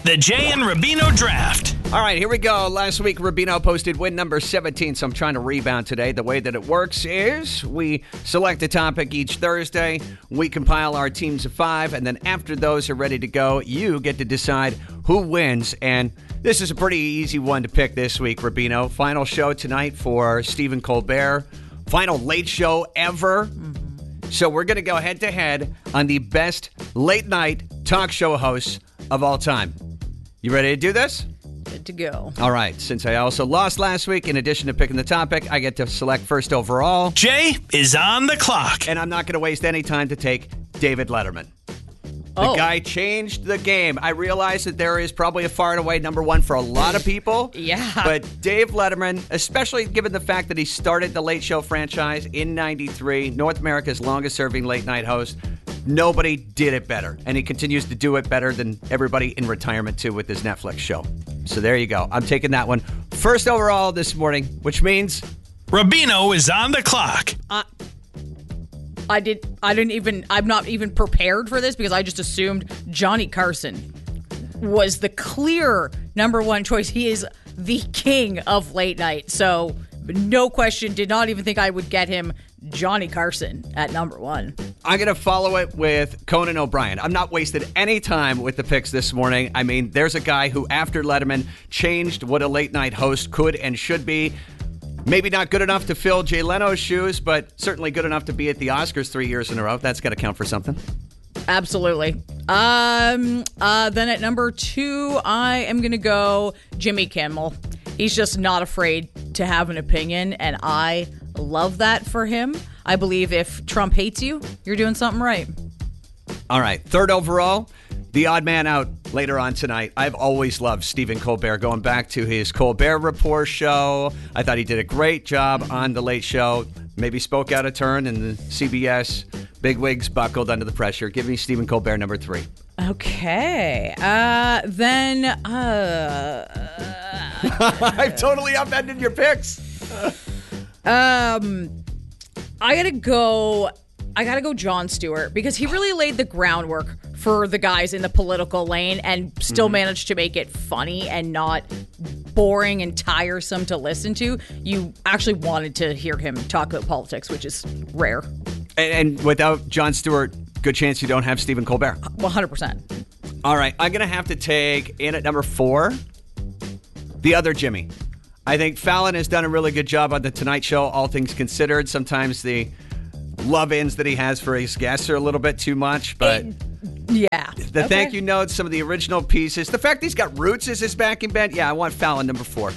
The Jay and Rubino Draft. All right, here we go. Last week, Rubino posted win number 17, so I'm trying to rebound today. The way that it works is we select a topic each Thursday. We compile our teams of 5, and then after those are ready to go, you get to decide who wins. And this is a pretty easy one to pick this week, Rubino. Final show tonight for Stephen Colbert. Final late show ever. So we're going to go head-to-head on the best late-night talk show hosts of all time. You ready to do this? Good to go. All right. Since I also lost last week, in addition to picking the topic, I get to select first overall. Jay is on the clock. And I'm not going to waste any time to take David Letterman. The guy changed the game. I realize that there is probably a far and away number one for a lot of people. Yeah. But Dave Letterman, especially given the fact that he started the Late Show franchise in 93, North America's longest-serving late-night host, nobody did it better. And he continues to do it better than everybody in retirement, too, with his Netflix show. So there you go. I'm taking that one first overall this morning, which means Rubino is on the clock. I'm not even prepared for this because I just assumed Johnny Carson was the clear number one choice. He is the king of late night. So no question, did not even think I would get him. Johnny Carson at number one. I'm going to follow it with Conan O'Brien. I'm not wasting any time with the picks this morning. I mean, there's a guy who, after Letterman, changed what a late night host could and should be. Maybe not good enough to fill Jay Leno's shoes, but certainly good enough to be at the Oscars 3 years in a row. That's got to count for something. Absolutely. Then at number 2, I am going to go Jimmy Kimmel. He's just not afraid to have an opinion, and I love that for him. I believe if Trump hates you, you're doing something right. All right. Third overall, the odd man out later on tonight. I've always loved Stephen Colbert. Going back to his Colbert Report show, I thought he did a great job on The Late Show. Maybe spoke out of turn, and the CBS bigwigs buckled under the pressure. Give me Stephen Colbert, number 3. Okay. Then I've totally upended your picks. I gotta go Jon Stewart because he really laid the groundwork for the guys in the political lane and still managed to make it funny and not boring and tiresome to listen to. You actually wanted to hear him talk about politics, which is rare. And without Jon Stewart, good chance you don't have Stephen Colbert. 100%. All right, I'm going to have to take in at number 4, the other Jimmy. I think Fallon has done a really good job on The Tonight Show, all things considered. Sometimes the love-ins that he has for his guests are a little bit too much, but the thank you notes, some of the original pieces, the fact he's got Roots as his backing band, I want Fallon number 4.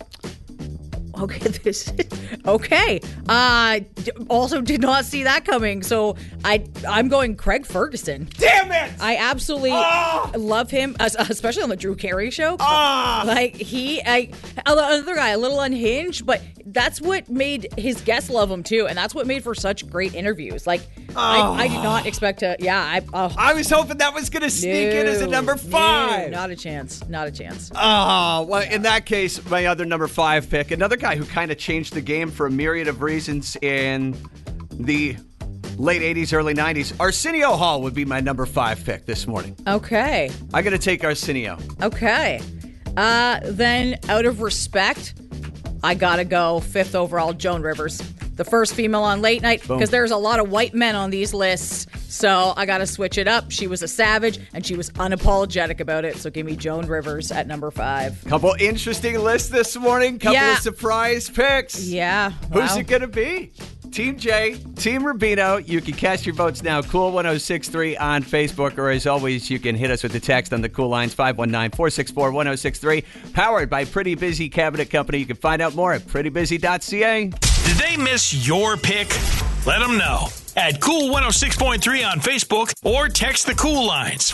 Okay. Also did not see that coming. So I'm going Craig Ferguson. Damn it! I absolutely love him, especially on the Drew Carey show. Like another guy, a little unhinged, but that's what made his guests love him too, and that's what made for such great interviews. Like I did not expect to. I was hoping that was going to sneak in as a number 5. Not a chance. Oh, well, in that case, my other number 5 pick, another guy who kind of changed the game for a myriad of reasons in the late 80s, early 90s. Arsenio Hall would be my number 5 pick this morning. Okay. I'm going to take Arsenio. Okay. Then, out of respect, I got to go 5th overall, Joan Rivers. The first female on late night, because there's a lot of white men on these lists. So I got to switch it up. She was a savage, and she was unapologetic about it. So give me Joan Rivers at number 5. Couple interesting lists this morning. Couple of surprise picks. Yeah. Wow. Who's it going to be? Team J, Team Rubino. You can cast your votes now. Cool1063 on Facebook. Or as always, you can hit us with a text on the Cool Lines, 519-464-1063. Powered by Pretty Busy Cabinet Company. You can find out more at prettybusy.ca. Did they miss your pick? Let them know at Cool 106.3 on Facebook or text the Cool Lines,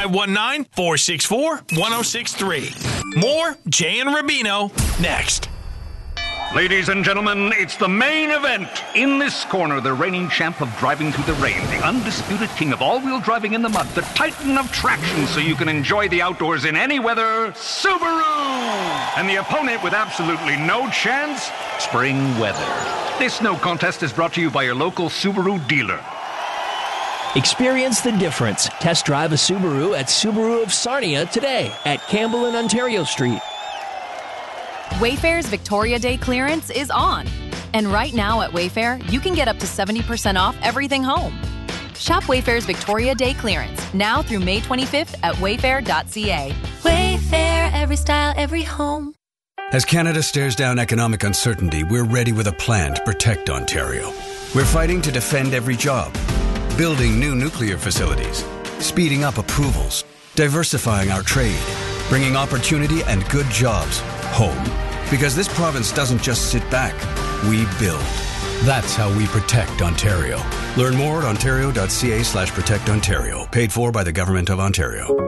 519-464-1063. More Jay and Rubino next. Ladies and gentlemen, it's the main event. In this corner, the reigning champ of driving through the rain, the undisputed king of all-wheel driving in the mud, the titan of traction so you can enjoy the outdoors in any weather, Subaru! And the opponent with absolutely no chance, spring weather. This no contest is brought to you by your local Subaru dealer. Experience the difference. Test drive a Subaru at Subaru of Sarnia today at Campbell and Ontario Street. Wayfair's Victoria Day clearance is on. And right now at Wayfair, you can get up to 70% off everything home. Shop Wayfair's Victoria Day clearance now through May 25th at wayfair.ca. Wayfair, every style, every home. As Canada stares down economic uncertainty, we're ready with a plan to protect Ontario. We're fighting to defend every job, building new nuclear facilities, speeding up approvals, diversifying our trade, bringing opportunity and good jobs home. Because this province doesn't just sit back, we build. That's how we protect Ontario. Learn more at ontario.ca/protectontario. Paid for by the Government of Ontario.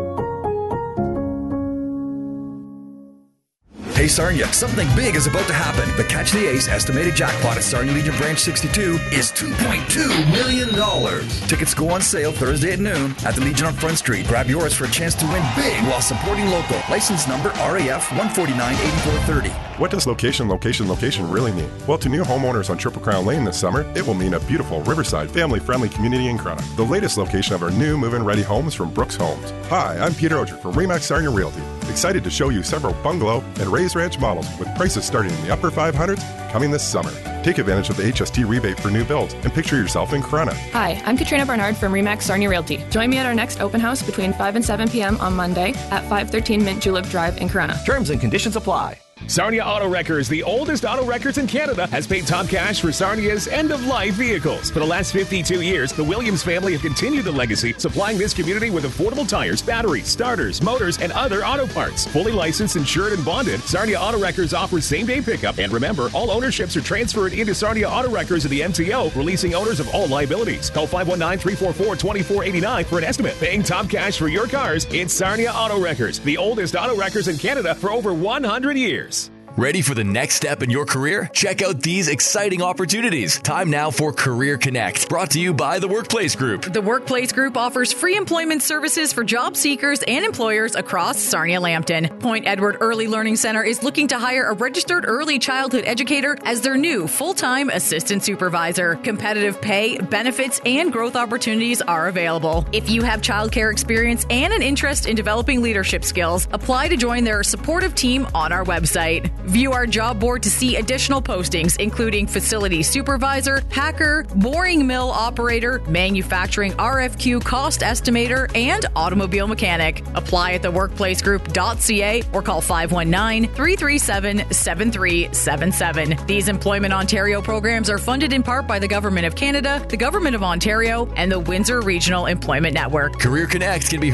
Hey Sarnia, something big is about to happen. The Catch the Ace estimated jackpot at Sarnia Legion Branch 62 is $2.2 million. Tickets go on sale Thursday at noon at the Legion on Front Street. Grab yours for a chance to win big while supporting local. License number RAF 149-8430. What does location really mean? Well, to new homeowners on Triple Crown Lane this summer, it will mean a beautiful riverside, family-friendly community in Corunna. The latest location of our new move-in-ready homes from Brooks Homes. Hi, I'm Peter Oger from Remax Sarnia Realty. Excited to show you several bungalow and raised ranch models with prices starting in the upper 500s coming this summer. Take advantage of the HST rebate for new builds and picture yourself in Corunna. Hi, I'm Katrina Bernard from Remax Sarnia Realty. Join me at our next open house between 5 and 7 p.m. on Monday at 513 Mint Julep Drive in Corunna. Terms and conditions apply. Sarnia Auto Wreckers, the oldest auto wreckers in Canada, has paid top cash for Sarnia's end-of-life vehicles. For the last 52 years, the Williams family have continued the legacy, supplying this community with affordable tires, batteries, starters, motors, and other auto parts. Fully licensed, insured, and bonded, Sarnia Auto Wreckers offers same-day pickup. And remember, all ownerships are transferred into Sarnia Auto Wreckers of the MTO, releasing owners of all liabilities. Call 519-344-2489 for an estimate. Paying top cash for your cars, it's Sarnia Auto Wreckers, the oldest auto wreckers in Canada for over 100 years. Ready for the next step in your career? Check out these exciting opportunities. Time now for Career Connect, brought to you by The Workplace Group. The Workplace Group offers free employment services for job seekers and employers across Sarnia-Lambton. Point Edward Early Learning Center is looking to hire a registered early childhood educator as their new full-time assistant supervisor. Competitive pay, benefits, and growth opportunities are available. If you have childcare experience and an interest in developing leadership skills, apply to join their supportive team on our website. View our job board to see additional postings, including facility supervisor, hacker, boring mill operator, manufacturing RFQ cost estimator, and automobile mechanic. Apply at theworkplacegroup.ca or call 519-337-7377. These Employment Ontario programs are funded in part by the Government of Canada, the Government of Ontario, and the Windsor Regional Employment Network. Career Connect can be